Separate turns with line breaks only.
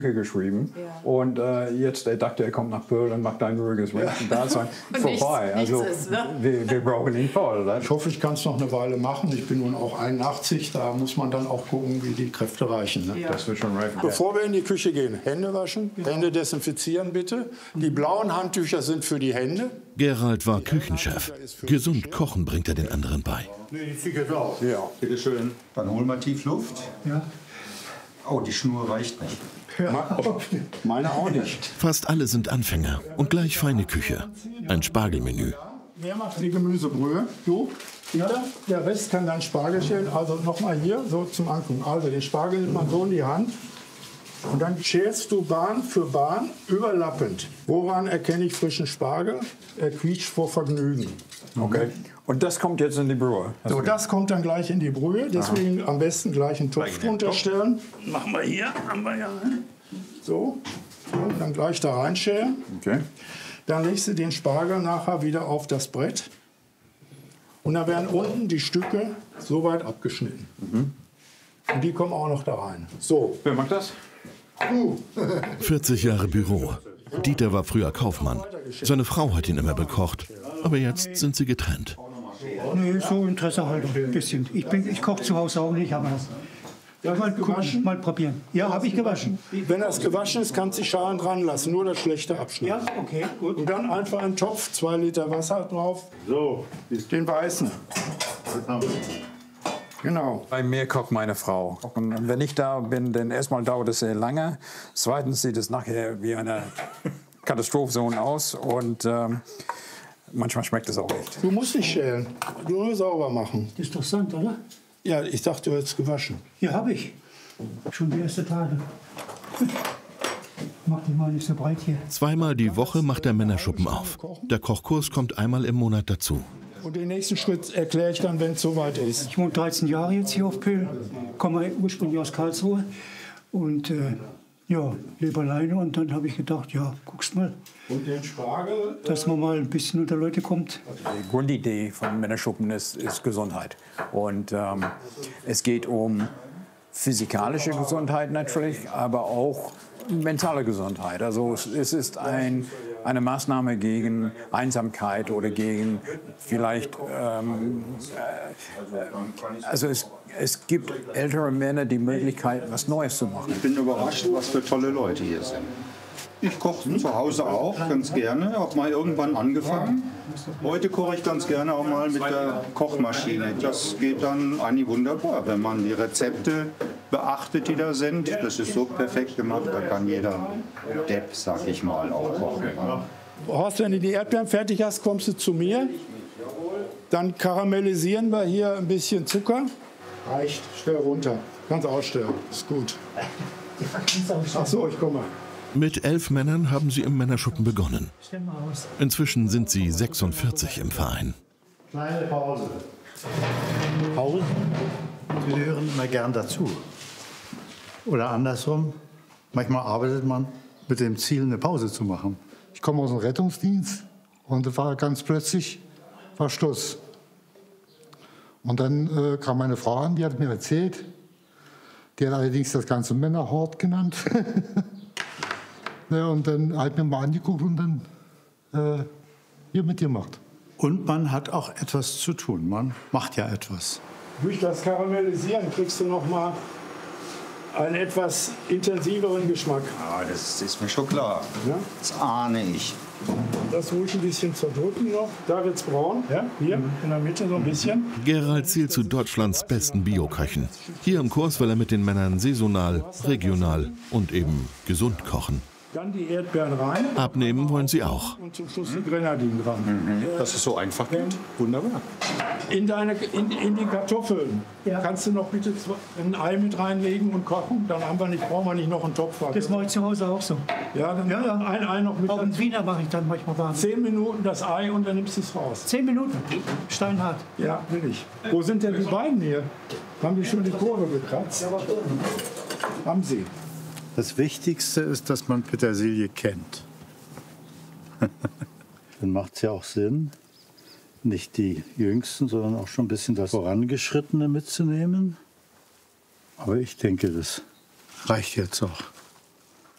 geschrieben. Ja. Und jetzt, er dachte, er kommt nach Böhl und macht ein ruhiges Dasein vorbei. Also
ist, ne?
wir brauchen ihn voll. Oder?
Ich hoffe, ich kann es noch eine Weile machen. Ich bin nun auch 81, da muss man dann auch gucken, wie die Kräfte reichen. Ne?
Ja. Das wird schon reifen.
Bevor wir in die Küche gehen, Hände waschen, Hände desinfizieren bitte. Die blauen Handtücher sind für die Hände.
Gerald war Küchenchef. Gesund kochen bringt er den anderen bei.
Nee, die zieht jetzt auf.
Ja, bitteschön. Dann hol mal tief Luft.
Ja.
Oh, die Schnur reicht nicht.
Ja. Meine auch nicht.
Fast alle sind Anfänger und gleich feine Küche. Ein Spargelmenü.
Wer macht die Gemüsebrühe? Du? Ja. Der Rest kann dann Spargel schälen. Also nochmal hier, so zum Angucken. Also den Spargel nimmt man so in die Hand. Und dann schälst du Bahn für Bahn überlappend. Woran erkenne ich frischen Spargel? Er quietscht vor Vergnügen.
Okay. Und das kommt jetzt in die Brühe?
So, das kommt dann gleich in die Brühe. Deswegen am besten gleich einen Topf drunter stellen. Machen wir hier, haben wir ja. So, und dann gleich da reinschälen.
Okay.
Dann legst du den Spargel nachher wieder auf das Brett. Und dann werden unten die Stücke so weit abgeschnitten. Und die kommen auch noch da rein. So.
Wer macht das?
40 Jahre Büro. Dieter war früher Kaufmann. Seine Frau hat ihn immer bekocht. Aber jetzt sind sie getrennt.
Nee, so Interesse halt ein bisschen. Ich koche zu Hause auch nicht, aber mal probieren. Ja, habe ich gewaschen.
Wenn das gewaschen ist, kannst du die Schalen dran lassen, nur das Schlechte abschneiden.
Ja, okay, gut.
Und dann einfach einen Topf, 2 Liter Wasser drauf. So, den weißen. Genau.
Bei mir kocht meine Frau. Und wenn ich da bin, dann erstmal dauert es sehr lange. Zweitens sieht es nachher wie eine Katastrophenzone aus. Und manchmal schmeckt es auch nicht.
Du musst nicht schälen, nur sauber machen.
Das ist doch Sand, oder?
Ja, ich dachte, du hättest gewaschen.
Ja, habe ich. Schon die ersten Tage. Mach die mal nicht so breit hier.
Zweimal die Woche macht der Männerschuppen auf. Der Kochkurs kommt einmal im Monat dazu.
Und den nächsten Schritt erkläre ich dann, wenn es soweit ist.
Ich wohne 13 Jahre jetzt hier auf Pöhl, komme ursprünglich aus Karlsruhe und ja, lebe alleine. Und dann habe ich gedacht, ja, guckst mal,
und den Spargel,
dass man mal ein bisschen unter Leute kommt.
Die Grundidee von Männerschuppen ist Gesundheit. Und es geht um physikalische Gesundheit natürlich, aber auch mentale Gesundheit. Also es ist eine Maßnahme gegen Einsamkeit oder gegen vielleicht, also es gibt ältere Männer die Möglichkeit, was Neues zu machen.
Ich bin überrascht, was für tolle Leute hier sind. Ich koche zu Hause auch ganz gerne, habe mal irgendwann angefangen. Heute koche ich ganz gerne auch mal mit der Kochmaschine. Das geht dann eigentlich wunderbar, wenn man die Rezepte beachtet, die da sind. Das ist so perfekt gemacht, da kann jeder Depp, sag ich mal, auch kochen.
Horst, wenn du die Erdbeeren fertig hast, kommst du zu mir. Dann karamellisieren wir hier ein bisschen Zucker. Reicht, stell runter. Kannst ausstellen, ist gut. Ach so, ich komme.
Mit 11 Männern haben sie im Männerschuppen begonnen. Inzwischen sind sie 46 im Verein.
Kleine Pause.
Pausen gehören immer gern dazu. Oder andersrum, manchmal arbeitet man mit dem Ziel, eine Pause zu machen. Ich komme aus dem Rettungsdienst und es war ganz plötzlich Schluss. Und dann kam meine Frau an, die hat mir erzählt, die hat allerdings das ganze Männerhort genannt. Ja, und dann hat mir mal angeguckt und dann hier mitgemacht.
Und man hat auch etwas zu tun, man macht ja etwas.
Durch das Karamellisieren kriegst du noch mal einen etwas intensiveren Geschmack.
Ja, das ist mir schon klar.
Ja?
Das ahne ich.
Das ruhig ein bisschen zerdrücken noch. Da wird's braun. Ja? Hier in der Mitte so ein bisschen.
Gerald zählt zu Deutschlands besten Bioköchen. Hier im Kurs will er mit den Männern saisonal, regional und eben gesund kochen.
Dann die Erdbeeren rein.
Abnehmen wollen sie auch.
Und zum Schluss die Grenadinen dran.
Das ist so einfach geht. Wunderbar.
In die Kartoffeln kannst du noch bitte ein Ei mit reinlegen und kochen. Dann brauchen wir nicht noch einen Topf.
Das mache ich zu Hause auch so.
Ja, dann ein Ei noch mit.
Auch in Wiener mache ich dann manchmal warm.
10 Minuten das Ei und dann nimmst du es raus.
10 Minuten? Steinhart.
Ja, will ich. Wo sind denn die beiden hier? Haben die schon die Kurve gekratzt? Haben sie.
Das Wichtigste ist, dass man Petersilie kennt. Dann macht es ja auch Sinn, nicht die Jüngsten, sondern auch schon ein bisschen das Vorangeschrittene mitzunehmen. Aber ich denke, das reicht jetzt auch.